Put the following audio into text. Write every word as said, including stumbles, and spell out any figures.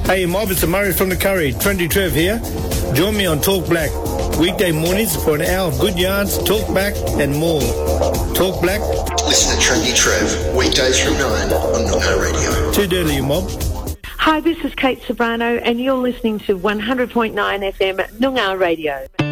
Hey Mob, it's Murray from the Curry. Trendy Trev here. Join me on Talk Black. Weekday mornings for an hour of good yarns, talk back and more. Talk Black. Listen to Trendy Trev, weekdays from nine on Noongar Radio. Too dirty, you mob. Hi, this is Kate Sobrano and you're listening to one hundred point nine F M Noongar Radio.